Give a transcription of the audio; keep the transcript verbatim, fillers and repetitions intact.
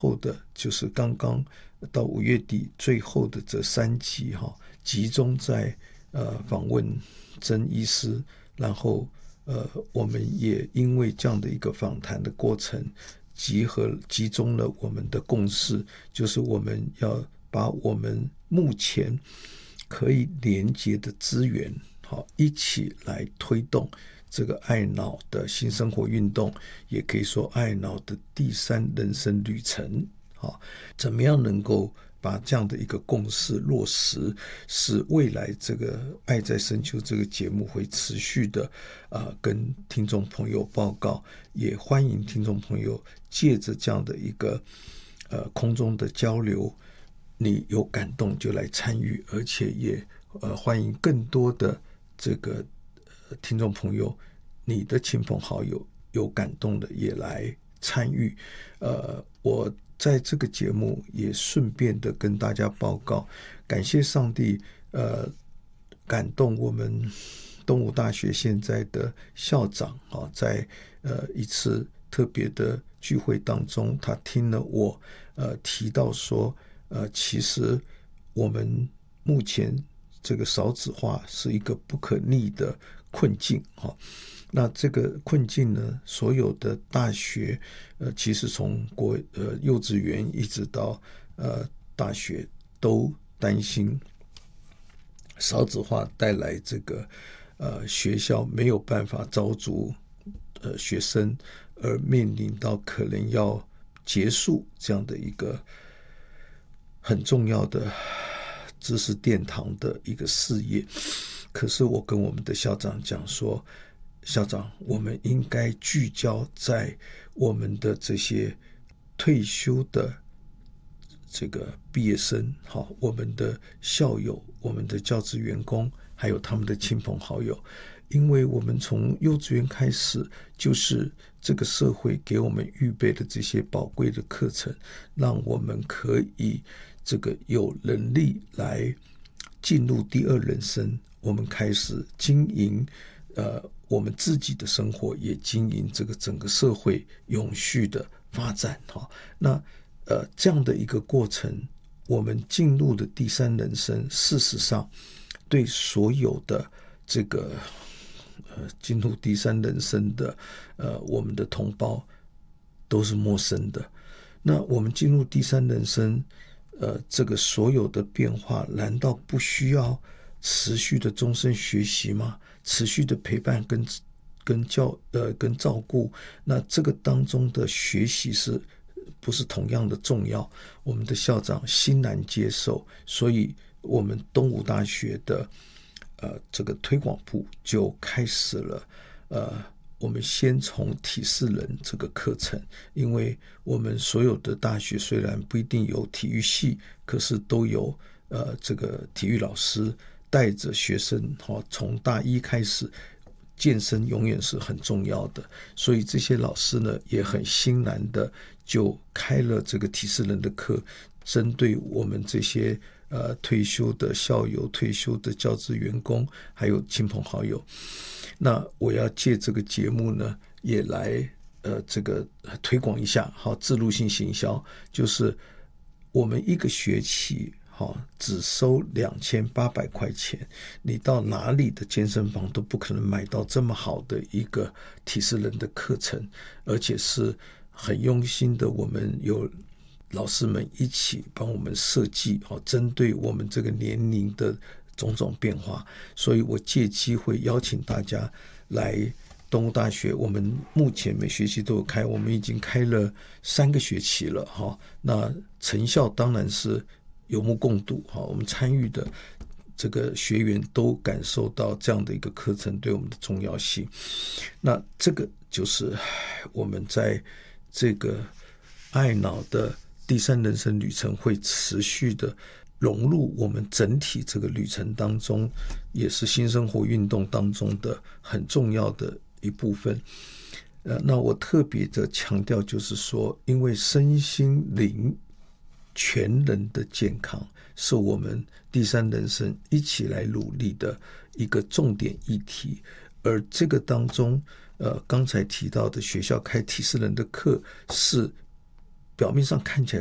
后的就是刚刚到五月底最后的这三集哈，集中在呃访问曾医师，然后呃我们也因为这样的一个访谈的过程，集合集中了我们的共识，就是我们要把我们目前可以连接的资源好一起来推动这个爱脑的新生活运动，也可以说爱脑的第三人生旅程。好，怎么样能够把这样的一个共识落实，使未来这个爱在深秋这个节目会持续的呃跟听众朋友报告，也欢迎听众朋友借着这样的一个呃空中的交流，你有感动就来参与，而且也呃欢迎更多的这个、呃、听众朋友，你的亲朋好友有感动的也来参与。呃，我在这个节目也顺便的跟大家报告，感谢上帝，呃，感动我们东吴大学现在的校长啊，在呃一次特别的聚会当中，他听了我呃提到说，呃，其实我们目前这个少子化是一个不可逆的困境哈。那这个困境呢，所有的大学，呃，其实从国呃幼稚园一直到呃大学，都担心少子化带来这个呃学校没有办法招足呃学生，而面临到可能要结束这样的一个很重要的知识殿堂的一个事业。可是我跟我们的校长讲说，校长，我们应该聚焦在我们的这些退休的这个毕业生，好，我们的校友，我们的教职员工，还有他们的亲朋好友，因为我们从幼稚园开始，就是这个社会给我们预备的这些宝贵的课程，让我们可以这个有能力来进入第二人生，我们开始经营呃我们自己的生活，也经营这个整个社会永续的发展哈。那呃这样的一个过程，我们进入的第三人生，事实上对所有的这个呃进入第三人生的呃我们的同胞都是陌生的。那我们进入第三人生，呃这个所有的变化，难道不需要持续的终身学习吗？持续的陪伴跟跟教呃跟照顾，那这个当中的学习是不是同样的重要？我们的校长欣然接受，所以我们东吴大学的呃这个推广部就开始了呃我们先从体适能这个课程，因为我们所有的大学虽然不一定有体育系，可是都有呃这个体育老师带着学生，从大一开始，健身永远是很重要的，所以这些老师呢也很欣然的就开了这个体适能的课，针对我们这些呃退休的校友、退休的教职员工，还有亲朋好友。那我要借这个节目呢，也来呃这个推广一下，好，自入性行销，就是我们一个学期。好，只收两千八百块钱，你到哪里的健身房都不可能买到这么好的一个体适能的课程，而且是很用心的，我们有老师们一起帮我们设计，好，针对我们这个年龄的种种变化。所以我借机会邀请大家来东吴大学，我们目前每学期都有开，我们已经开了三个学期了哈。那成效当然是有目共睹哈，我们参与的这个学员都感受到这样的一个课程对我们的重要性。那这个就是我们在这个爱脑的第三人生旅程会持续的融入我们整体这个旅程当中，也是新生活运动当中的很重要的一部分。呃，那我特别的强调就是说，因为身心灵全人的健康是我们第三人生一起来努力的一个重点议题，而这个当中呃，刚才提到的学校开体适能的课是表面上看起来